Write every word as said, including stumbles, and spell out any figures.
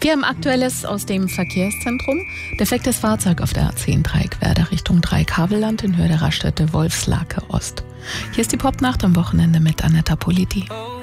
Wir haben Aktuelles aus dem Verkehrszentrum. Defektes Fahrzeug auf der A zehn Dreieckwerder Richtung Dreieck-Havelland in Höhe der Raststätte Wolfslake Ost. Hier ist die Popnacht am Wochenende mit Anetta Politi.